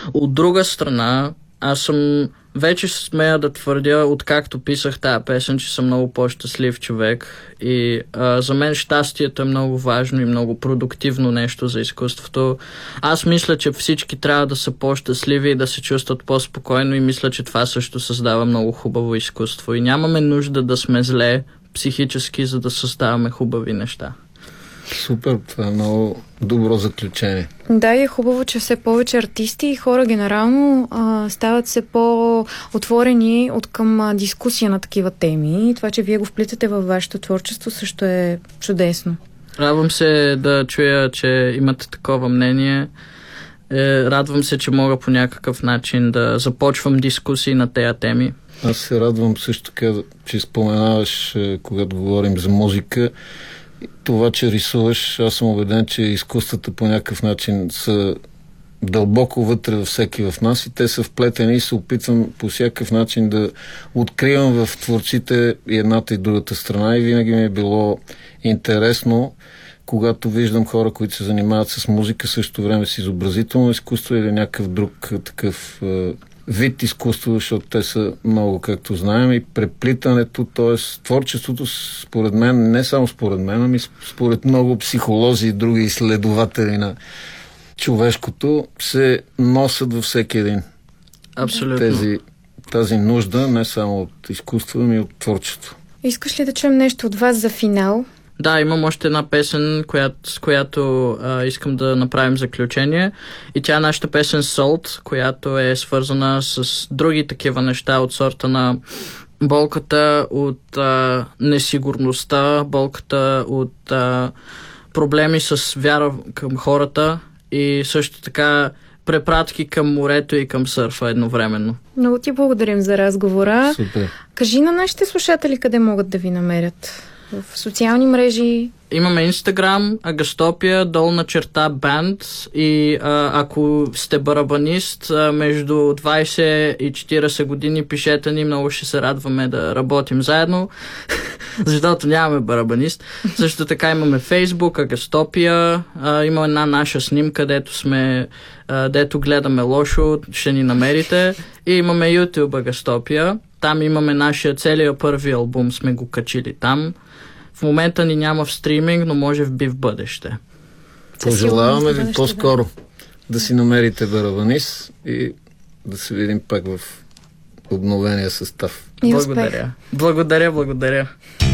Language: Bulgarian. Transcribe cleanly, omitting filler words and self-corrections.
От друга страна, аз съм вече смея да твърдя, откакто писах тая песен, че съм много по-щастлив човек и за мен щастието е много важно и много продуктивно нещо за изкуството. Аз мисля, че всички трябва да са по-щастливи и да се чувстват по-спокойно и мисля, че това също създава много хубаво изкуство и нямаме нужда да сме зле психически, за да създаваме хубави неща. Супер, това е много добро заключение. Да, и е хубаво, че все повече артисти и хора генерално стават все по-отворени от към дискусия на такива теми. И това, че вие го вплитате във вашето творчество, също е чудесно. Радвам се да чуя, че имате такова мнение. Радвам се, че мога по някакъв начин да започвам дискусии на тези теми. Аз се радвам също така, че споменаваш, когато говорим за музика, това, че рисуваш. Аз съм убеден, че изкуствата по някакъв начин са дълбоко вътре във всеки в нас и те са вплетени и се опитвам по всякакъв начин да откривам в творците и едната и другата страна и винаги ми е било интересно, когато виждам хора, които се занимават с музика, също време с изобразително изкуство или някакъв друг такъв вид изкуство, защото те са много, както знаем, и преплитането, т.е. творчеството, според мен, не само според мен, ами според много психолози и други изследователи на човешкото, се носят във всеки един. Абсолютно. Тази нужда не само от изкуство, ами от творчество. Искаш ли да чуем нещо от вас за финал? Да, имам още една песен, с която искам да направим заключение. И тя е нашата песен Salt, която е свързана с други такива неща от сорта на болката от несигурността, болката от проблеми с вяра към хората и също така препратки към морето и към сърфа едновременно. Много ти благодарим за разговора. Супер. Кажи на нашите слушатели къде могат да ви намерят. В социални мрежи. Имаме Инстаграм, Агастопия, долна черта банд и ако сте барабанист между 20 и 40 години, пишете ни, много ще се радваме да работим заедно, защото нямаме барабанист. Също така имаме Фейсбук, Агастопия, има една наша снимка, дето гледаме лошо, ще ни намерите и имаме YouTube Агастопия, там имаме нашия целия първи албум, сме го качили там. В момента ни няма в стриминг, но може би в бъдеще. Пожелаваме ви по-скоро да си намерите барабанист и да се видим пак в обновения състав. Благодаря. Благодаря.